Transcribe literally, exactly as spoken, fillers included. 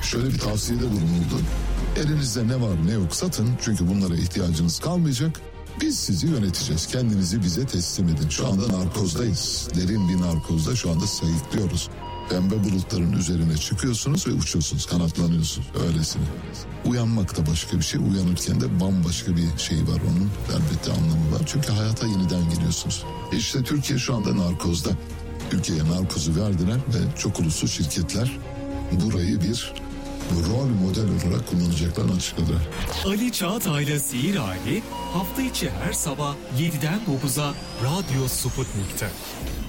şöyle bir tavsiyede bulunuldu. Elinizde ne var ne yok satın, çünkü bunlara ihtiyacınız kalmayacak. Biz sizi yöneteceğiz. Kendinizi bize teslim edin. Şu anda narkozdayız. Derin bir narkozda şu anda sayıklıyoruz. Pembe bulutların üzerine çıkıyorsunuz ve uçuyorsunuz, kanatlanıyorsunuz öylesine. Uyanmak da başka bir şey, uyanırken de bambaşka bir şey var onun. Elbette anlamı var, çünkü hayata yeniden geliyorsunuz. İşte Türkiye şu anda narkozda. Ülkeye narkozu verdiler ve çok uluslu şirketler burayı bir rol model olarak kullanacaklarını açıkladılar. Ali Çağatay'la Sihir Hali hafta içi her sabah yediden dokuza Radyo Sputnik'te.